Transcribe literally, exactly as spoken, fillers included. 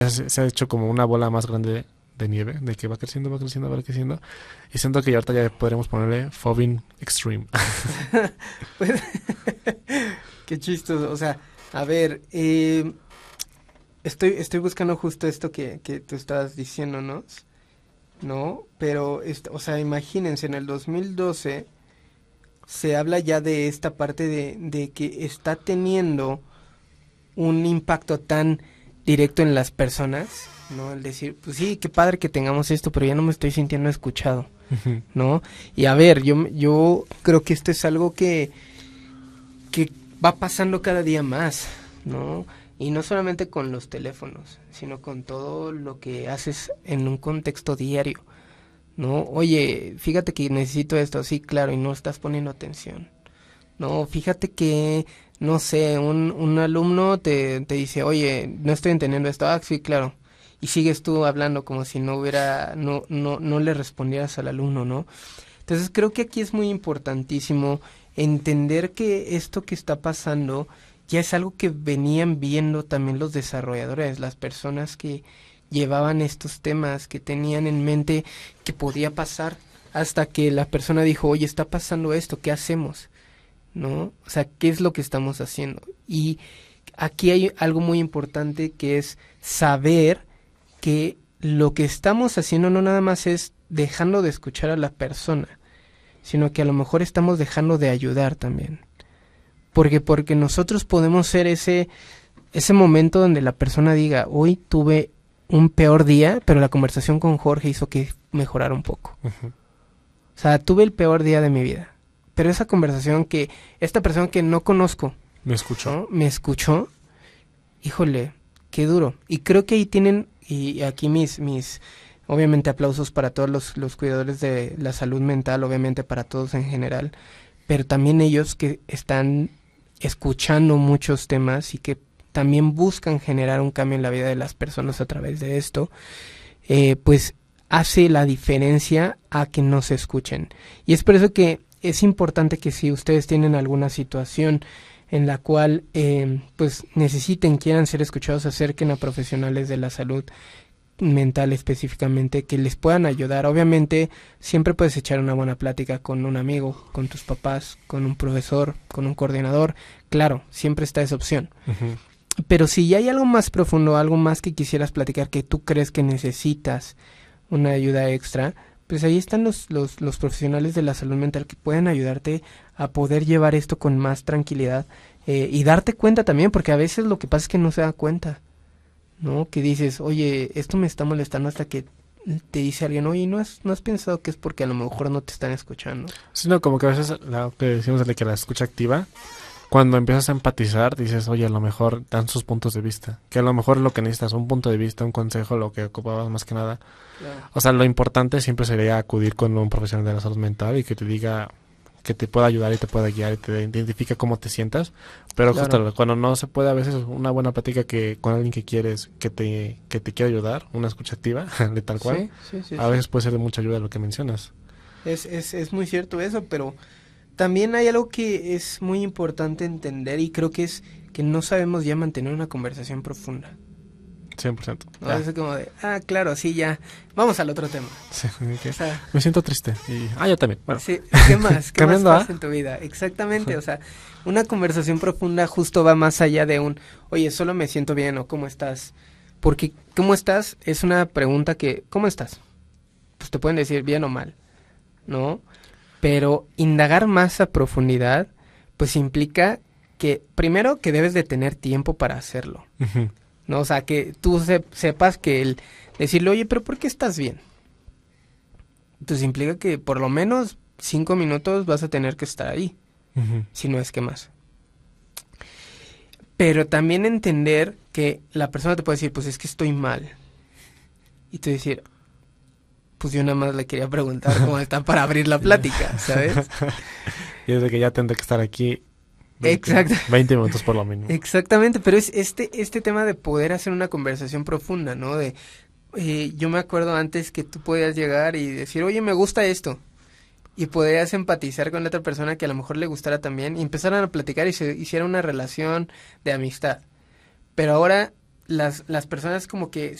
se, se ha hecho como una bola más grande de, de nieve, de que va creciendo, va creciendo, va creciendo. Y siento que ya ahorita ya podremos ponerle Phobing Extreme. Pues, qué chistoso. O sea, a ver, eh, estoy, estoy buscando justo esto que, que tú estabas diciéndonos, ¿no? Pero, est- o sea, imagínense, en el dos mil doce se habla ya de esta parte de, de que está teniendo un impacto tan directo en las personas, ¿no? El decir, pues sí, qué padre que tengamos esto, pero ya no me estoy sintiendo escuchado, Ujú. ¿no? Y a ver, yo, yo creo que esto es algo que, que va pasando cada día más, ¿no? Y no solamente con los teléfonos, sino con todo lo que haces en un contexto diario, ¿no? Oye, fíjate que necesito esto, sí, claro, y no estás poniendo atención. No, fíjate que, no sé, un, un alumno te, te dice, oye, no estoy entendiendo esto, ah, sí, claro, y sigues tú hablando como si no hubiera, no, no, no le respondieras al alumno, ¿no? Entonces creo que aquí es muy importantísimo entender que esto que está pasando ya es algo que venían viendo también los desarrolladores, las personas que llevaban estos temas, que tenían en mente que podía pasar, hasta que la persona dijo, oye, está pasando esto, ¿qué hacemos? ¿No? O sea, ¿qué es lo que estamos haciendo? Y aquí hay algo muy importante que es saber que lo que estamos haciendo no nada más es dejando de escuchar a la persona, sino que a lo mejor estamos dejando de ayudar también. Porque porque nosotros podemos ser ese ese momento donde la persona diga, hoy tuve un peor día, pero la conversación con Jorge hizo que mejorara un poco. Ujú. O sea, tuve el peor día de mi vida, pero esa conversación que esta persona que no conozco, Me escuchó. ¿no? Me escuchó, híjole, qué duro. Y creo que ahí tienen, y aquí mis, mis, obviamente aplausos para todos los, los cuidadores de la salud mental, obviamente para todos en general, pero también ellos que están escuchando muchos temas y que también buscan generar un cambio en la vida de las personas a través de esto, eh, pues hace la diferencia a que no se escuchen. Y es por eso que es importante que si ustedes tienen alguna situación en la cual eh, pues necesiten, quieran ser escuchados, acerquen a profesionales de la salud mental específicamente que les puedan ayudar. Obviamente siempre puedes echar una buena plática con un amigo, con tus papás, con un profesor, con un coordinador, claro, siempre está esa opción. Ujú. Pero si ya hay algo más profundo, algo más que quisieras platicar, que tú crees que necesitas una ayuda extra, pues ahí están los, los, los profesionales de la salud mental que pueden ayudarte a poder llevar esto con más tranquilidad eh, y darte cuenta también, porque a veces lo que pasa es que no se da cuenta, ¿no? Que dices, oye, esto me está molestando, hasta que te dice alguien, oye, ¿no has, no has pensado que es porque a lo mejor no te están escuchando? Sino como que a veces lo que decimos de que la escucha activa, cuando empiezas a empatizar, dices, oye, a lo mejor dan sus puntos de vista. Que a lo mejor lo que necesitas, un punto de vista, un consejo, lo que ocupabas más que nada. Claro. O sea, lo importante siempre sería acudir con un profesional de la salud mental y que te diga, que te pueda ayudar y te pueda guiar y te identifica cómo te sientas. Pero Claro. justo cuando no se puede, a veces una buena plática que con alguien que quieres, que te, que te quiere ayudar, una escucha activa, de tal cual, Sí, sí, sí, a sí. veces puede ser de mucha ayuda lo que mencionas. Es, es, es muy cierto eso, pero también hay algo que es muy importante entender y creo que es que no sabemos ya mantener una conversación profunda. cien por ciento. ¿No? Ya. Es como de, ah, claro, sí, ya, vamos al otro tema. Sí, que O sea, me siento triste. Y, ah, yo también. Bueno, sí, ¿qué más? ¿Qué más Cambiando a- pasa en tu vida? Exactamente, o sea, una conversación profunda justo va más allá de un, oye, solo me siento bien o ¿cómo estás? Porque ¿cómo estás? Es una pregunta que, ¿cómo estás? Pues te pueden decir bien o mal, ¿no? Pero indagar más a profundidad, pues implica que, primero, que debes de tener tiempo para hacerlo, Ujú. ¿no? O sea, que tú se- sepas que el decirle, oye, pero ¿por qué estás bien? Pues implica que por lo menos cinco minutos vas a tener que estar ahí, Ujú. si no es que más. Pero también entender que la persona te puede decir, pues es que estoy mal. Y tú decir, pues yo nada más le quería preguntar cómo está para abrir la plática, ¿sabes? Y desde que ya tendré que estar aquí veinte, Exacto. veinte minutos por lo mínimo. Exactamente, pero es este este tema de poder hacer una conversación profunda, ¿no? De eh, yo me acuerdo antes que tú podías llegar y decir, oye, me gusta esto. Y podías empatizar con la otra persona que a lo mejor le gustara también. Y empezaran a platicar y se hiciera una relación de amistad. Pero ahora las, las personas como que